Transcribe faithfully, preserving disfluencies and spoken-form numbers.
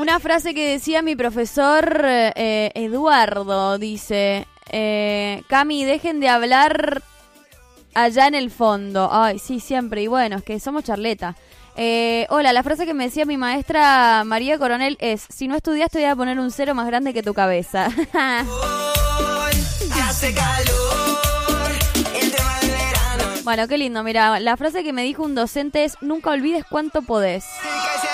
Una frase que decía mi profesor eh, Eduardo, dice, eh, Cami, dejen de hablar allá en el fondo. Ay, sí, siempre. Y bueno, es que somos charleta. Eh, hola, la frase que me decía mi maestra María Coronel es, si no estudias te voy a poner un cero más grande que tu cabeza. Hace calor, el tema del verano. Bueno, qué lindo. Mira, la frase que me dijo un docente es, nunca olvides cuánto podés.